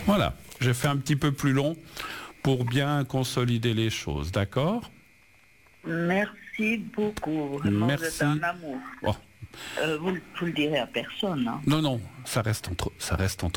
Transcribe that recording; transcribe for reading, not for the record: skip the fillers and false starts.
Voilà, j'ai fait un petit peu plus long pour bien consolider les choses, d'accord? Merci beaucoup. Vraiment, vous êtes Merci. un amour. Oh, Vous le direz à personne. Hein. non, non, ça reste entre